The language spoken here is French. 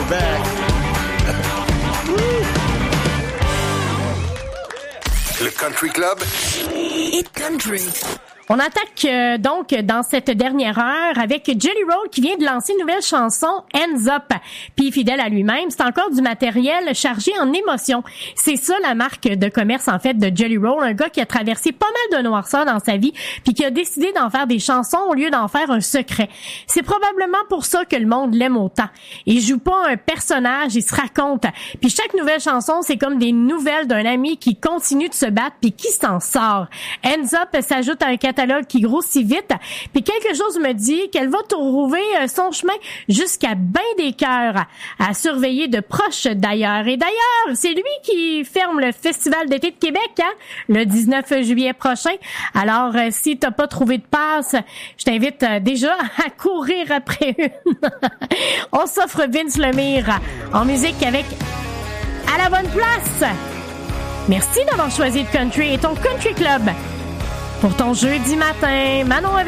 back. Le Country Club. Hit Country. On attaque donc dans cette dernière heure avec Jelly Roll qui vient de lancer une nouvelle chanson, Hands Up. Puis fidèle à lui-même, c'est encore du matériel chargé en émotions. C'est ça la marque de commerce en fait de Jelly Roll, un gars qui a traversé pas mal de noirceur dans sa vie puis qui a décidé d'en faire des chansons au lieu d'en faire un secret. C'est probablement pour ça que le monde l'aime autant. Il joue pas un personnage, il se raconte. Puis chaque nouvelle chanson, c'est comme des nouvelles d'un ami qui continue de se battre puis qui s'en sort. Hands Up s'ajoute à un catalogue qui grossit vite, puis quelque chose me dit qu'elle va trouver son chemin jusqu'à bien des cœurs, à surveiller de proche d'ailleurs. Et d'ailleurs, c'est lui qui ferme le Festival d'été de Québec, le 19 juillet prochain. Alors, si t'as pas trouvé de passe, je t'invite déjà à courir après une. On s'offre Vince Lemire en musique avec À la bonne place. Merci d'avoir choisi le country et ton country club. Pour ton jeudi matin, Manon avec